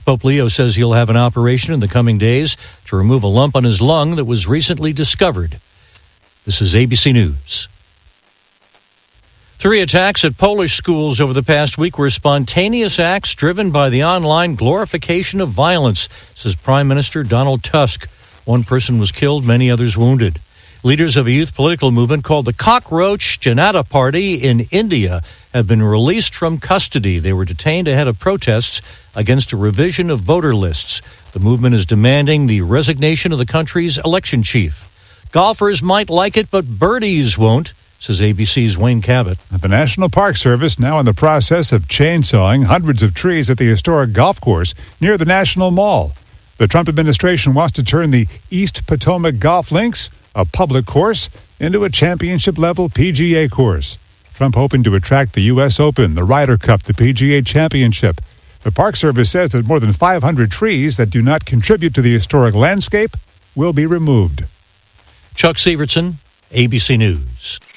Pope Leo says he'll have an operation in the coming days to remove a lump on his lung that was recently discovered. This is ABC News. 3 attacks at Polish schools over the past week were spontaneous acts driven by the online glorification of violence, says Prime Minister Donald Tusk. 1 person was killed, many others wounded. Leaders of a youth political movement called the Cockroach Janata Party in India have been released from custody. They were detained ahead of protests against a revision of voter lists. The movement is demanding the resignation of the country's election chief. Golfers might like it, but birdies won't, says ABC's Wayne Cabot. The National Park Service now in the process of chainsawing hundreds of trees at the historic golf course near the National Mall. The Trump administration wants to turn the East Potomac Golf Links, a public course, into a championship-level PGA course. Trump hoping to attract the U.S. Open, the Ryder Cup, the PGA Championship. The Park Service says that more than 500 trees that do not contribute to the historic landscape will be removed. Chuck Sievertson, ABC News.